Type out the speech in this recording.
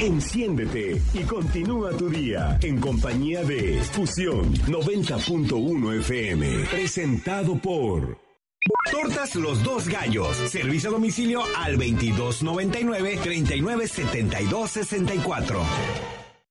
Enciéndete y continúa tu día en compañía de Fusión 90.1 FM. Presentado por Tortas Los Dos Gallos. Servicio a domicilio al 2299-397264.